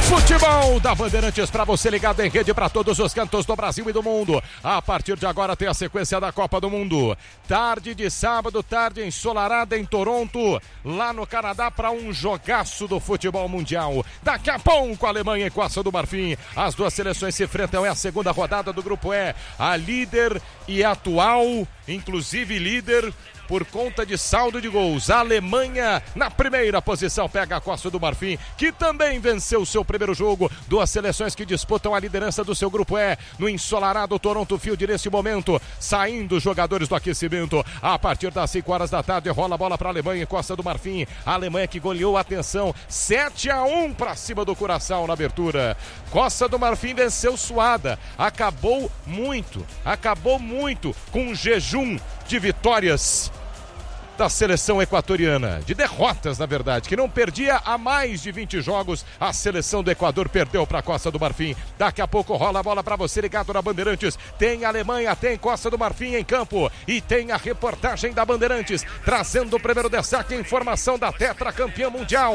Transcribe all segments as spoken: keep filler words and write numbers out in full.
Futebol da Bandeirantes para você ligado em rede para todos os cantos do Brasil e do mundo. A partir de agora tem a sequência da Copa do Mundo. Tarde de sábado, tarde ensolarada em Toronto, lá no Canadá, para um jogaço do futebol mundial. Daqui a pouco, Alemanha e Costa do Marfim. As duas seleções se enfrentam, é a segunda rodada do grupo E. A líder e atual, inclusive líder, por conta de saldo de gols. A Alemanha na primeira posição pega a Costa do Marfim, que também venceu o seu primeiro jogo. Duas seleções que disputam a liderança do seu grupo E no ensolarado Toronto Field nesse momento, saindo os jogadores do aquecimento. A partir das cinco horas da tarde rola a bola para a Alemanha e Costa do Marfim. A Alemanha que goleou, atenção, sete a um para cima do Curaçao na abertura. Costa do Marfim venceu suada, acabou muito, acabou muito com um jejum de vitórias da seleção equatoriana, de derrotas na verdade, que não perdia há mais de vinte jogos. A seleção do Equador perdeu para a Costa do Marfim. Daqui a pouco rola a bola para você ligado na Bandeirantes. Tem Alemanha, tem Costa do Marfim em campo e tem a reportagem da Bandeirantes trazendo o primeiro destaque, informação da tetracampeã mundial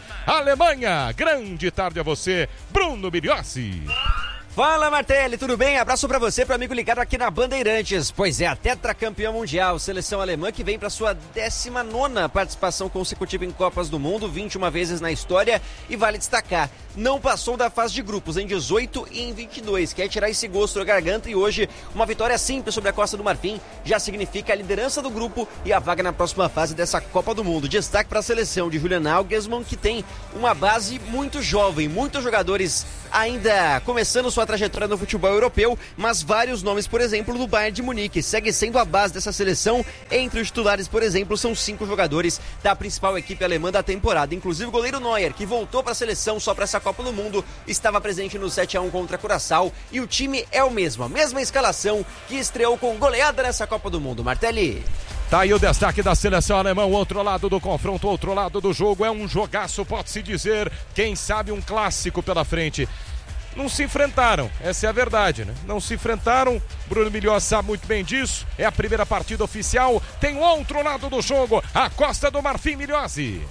Alemanha. Grande tarde a você, Bruno Miliossi. Fala, Martelli, tudo bem? Abraço pra você, pro amigo ligado aqui na Bandeirantes. Pois é, a tetracampeã mundial, seleção alemã que vem pra sua décima nona participação consecutiva em Copas do Mundo, vinte e uma vezes na história, e vale destacar, não passou da fase de grupos em dezoito e em vinte e dois, quer tirar esse gosto da garganta, e hoje uma vitória simples sobre a Costa do Marfim já significa a liderança do grupo e a vaga na próxima fase dessa Copa do Mundo. Destaque para a seleção de Julian Nagelsmann, que tem uma base muito jovem, muitos jogadores ainda começando sua trajetória no futebol europeu, mas vários nomes, por exemplo, do Bayern de Munique, segue sendo a base dessa seleção. Entre os titulares, por exemplo, são cinco jogadores da principal equipe alemã da temporada, inclusive o goleiro Neuer, que voltou para a seleção só para essa Copa do Mundo, estava presente no sete a um contra Curaçao, e o time é o mesmo, a mesma escalação que estreou com goleada nessa Copa do Mundo. Martelli. Tá aí o destaque da seleção alemã, o outro lado do confronto, o outro lado do jogo, é um jogaço, pode-se dizer, quem sabe um clássico pela frente. Não se enfrentaram, essa é a verdade, né? Não se enfrentaram, Bruno Miliossi sabe muito bem disso, é a primeira partida oficial, tem o outro lado do jogo, a Costa do Marfim, Miliossi.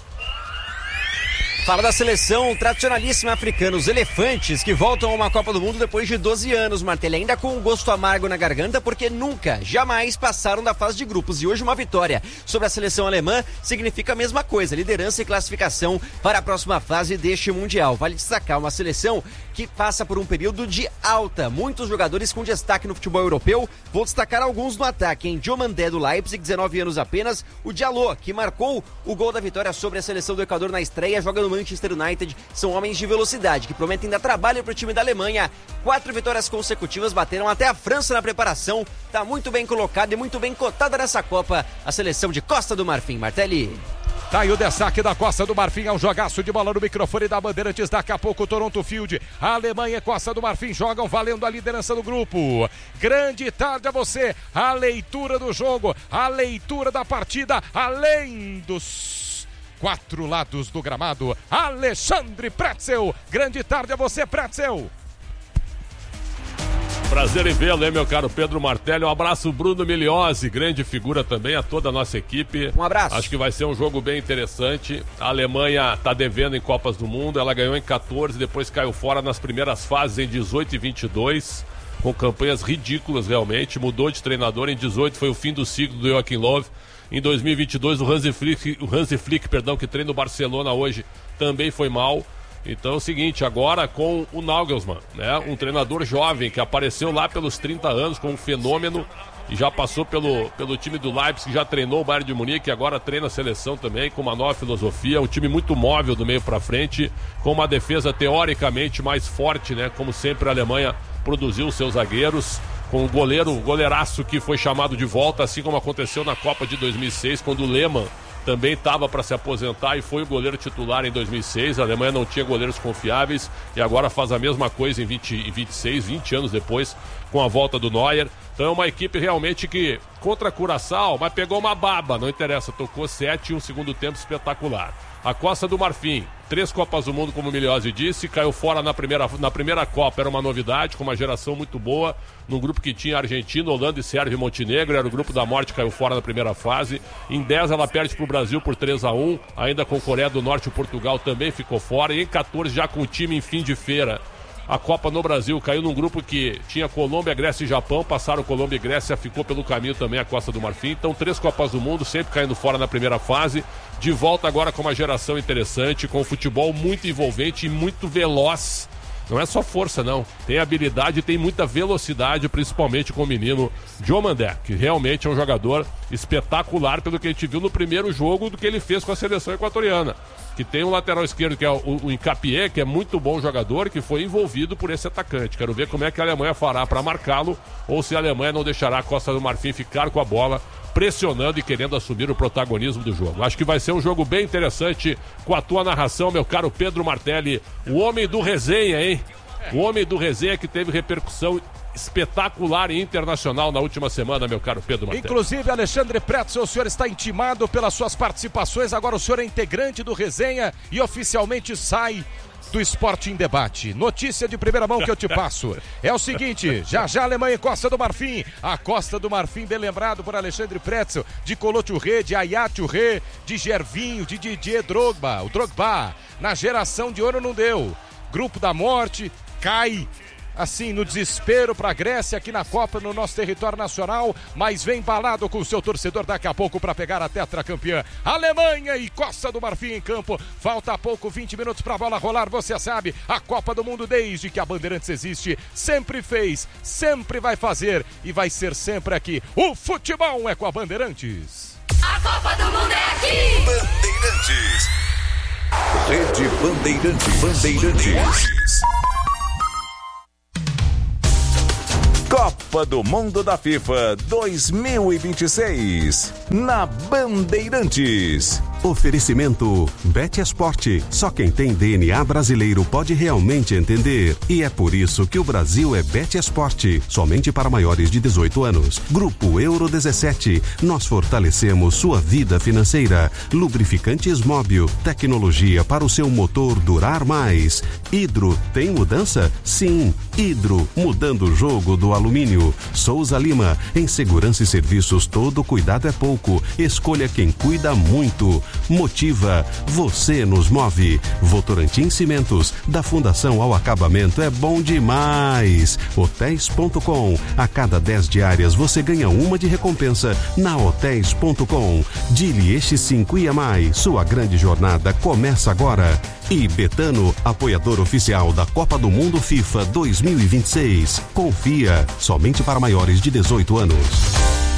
Fala da seleção tradicionalíssima africana, os elefantes, que voltam a uma Copa do Mundo depois de doze anos, Martelli, ainda com um gosto amargo na garganta, porque nunca, jamais passaram da fase de grupos. E hoje uma vitória sobre a seleção alemã significa a mesma coisa, liderança e classificação para a próxima fase deste Mundial. Vale destacar uma seleção que passa por um período de alta, muitos jogadores com destaque no futebol europeu. Vou destacar alguns no ataque, em Diomandé do Leipzig, dezenove anos apenas, o Diallo, que marcou o gol da vitória sobre a seleção do Equador na estreia, joga no Manchester United. São homens de velocidade que prometem dar trabalho para o time da Alemanha. Quatro vitórias consecutivas, bateram até a França na preparação. Tá muito bem colocada e muito bem cotada nessa Copa a seleção de Costa do Marfim. Martelli. Tá aí o destaque da Costa do Marfim, é um jogaço de bola no microfone da Bandeirantes. Daqui a pouco o Toronto Field, a Alemanha e Costa do Marfim jogam valendo a liderança do grupo. Grande tarde a você, a leitura do jogo, a leitura da partida, além dos quatro lados do gramado, Alexandre Pretzel. Grande tarde a você, Pretzel. Prazer em vê-lo, hein, meu caro Pedro Martelli. Um abraço, Bruno Miliossi, grande figura também, a toda a nossa equipe. Um abraço. Acho que vai ser um jogo bem interessante. A Alemanha está devendo em Copas do Mundo, ela ganhou em quatorze, depois caiu fora nas primeiras fases em dezoito e vinte e dois, com campanhas ridículas realmente, mudou de treinador, em dezoito foi o fim do ciclo do Joachim Löw. Em dois mil e vinte e dois, o Hansi Flick, o Hansi Flick, perdão, que treina o Barcelona hoje, também foi mal. Então é o seguinte, agora com o Nagelsmann, né, um treinador jovem que apareceu lá pelos trinta anos como um fenômeno e já passou pelo, pelo time do Leipzig, já treinou o Bayern de Munique, agora treina a seleção também com uma nova filosofia, um time muito móvel do meio para frente, com uma defesa teoricamente mais forte, né, como sempre a Alemanha produziu os seus zagueiros, com o goleiro, o goleiraço que foi chamado de volta, assim como aconteceu na Copa de dois mil e seis, quando o Lehmann também estava para se aposentar e foi o goleiro titular em dois mil e seis. A Alemanha não tinha goleiros confiáveis e agora faz a mesma coisa em vinte e seis, vinte anos depois, com a volta do Neuer. Então é uma equipe realmente que, contra a Curaçao, mas pegou uma baba, não interessa, tocou sete e um segundo tempo espetacular. A Costa do Marfim, três Copas do Mundo, como o Miliose disse, caiu fora na primeira, na primeira Copa, era uma novidade, com uma geração muito boa, num grupo que tinha Argentina, Holanda e Sérvia e Montenegro, era o grupo da morte, caiu fora na primeira fase. Em dez ela perde para o Brasil por três a um, ainda com Coreia do Norte e Portugal também ficou fora, e em quatorze já com o time em fim de feira. A Copa no Brasil caiu num grupo que tinha Colômbia, Grécia e Japão, passaram Colômbia e Grécia, ficou pelo caminho também a Costa do Marfim. Então três Copas do Mundo, sempre caindo fora na primeira fase, de volta agora com uma geração interessante, com um futebol muito envolvente e muito veloz. Não é só força, não. Tem habilidade e tem muita velocidade, principalmente com o menino Diomandé, que realmente é um jogador espetacular pelo que a gente viu no primeiro jogo do que ele fez com a seleção equatoriana. Que tem um lateral esquerdo, que é o, o Incapié, que é muito bom jogador, que foi envolvido por esse atacante. Quero ver como é que a Alemanha fará para marcá-lo, ou se a Alemanha não deixará a Costa do Marfim ficar com a bola, pressionando e querendo assumir o protagonismo do jogo. Acho que vai ser um jogo bem interessante com a tua narração, meu caro Pedro Martelli, o homem do resenha, hein? O homem do resenha que teve repercussão espetacular e internacional na última semana, meu caro Pedro Martelli. Inclusive, Alexandre Pretzel, o senhor está intimado pelas suas participações, agora o senhor é integrante do resenha e oficialmente sai do Esporte em Debate. Notícia de primeira mão que eu te passo. É o seguinte, já já Alemanha e Costa do Marfim. A Costa do Marfim, bem lembrado por Alexandre Pretzel, de Colo Touré, de Yaya Touré, de Gervinho, de Didier Drogba. O Drogba, na geração de ouro não deu. Grupo da morte, cai assim no desespero para a Grécia aqui na Copa, no nosso território nacional, mas vem embalado com o seu torcedor daqui a pouco para pegar a tetracampeã. Alemanha e Costa do Marfim em campo, falta pouco, vinte minutos para a bola rolar, você sabe, a Copa do Mundo desde que a Bandeirantes existe, sempre fez, sempre vai fazer e vai ser sempre aqui. O futebol é com a Bandeirantes. A Copa do Mundo é aqui! Bandeirantes. Rede Bandeirantes. Bandeirantes. Copa do Mundo da FIFA dois mil e vinte e seis, na Bandeirantes. Oferecimento Bet Esporte. Só quem tem D N A brasileiro pode realmente entender. E é por isso que o Brasil é Bet Esporte. Somente para maiores de dezoito anos. Grupo Euro dezessete. Nós fortalecemos sua vida financeira. Lubrificantes Móbil. Tecnologia para o seu motor durar mais. Hidro. Tem mudança? Sim. Hidro. Mudando o jogo do alumínio. Souza Lima. Em segurança e serviços, todo cuidado é pouco. Escolha quem cuida muito. Motiva, você nos move. Votorantim Cimentos, da fundação ao acabamento é bom demais. Hotéis ponto com, a cada dez diárias você ganha uma de recompensa na Hotéis ponto com. Dilieste cinco I A M I, sua grande jornada começa agora. E Betano, apoiador oficial da Copa do Mundo FIFA dois mil e vinte e seis. Confia, somente para maiores de dezoito anos.